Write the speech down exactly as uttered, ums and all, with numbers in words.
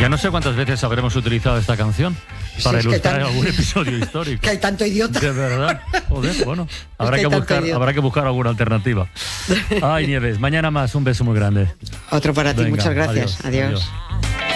Yo no sé cuántas veces habremos utilizado esta canción para sí, es ilustrar que tan... algún episodio histórico. Que hay tanto idiota. De verdad. Joder, bueno, habrá, es que que buscar, habrá que buscar alguna alternativa. Ay, Nieves, mañana más. Un beso muy grande. Otro para ti. Venga, Muchas gracias. adiós. adiós. adiós.